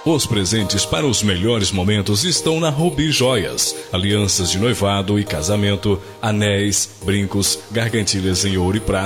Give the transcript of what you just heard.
Os presentes para os melhores momentos estão na Rubi Joias. Alianças de noivado e casamento, anéis, brincos, gargantilhas em ouro e prata.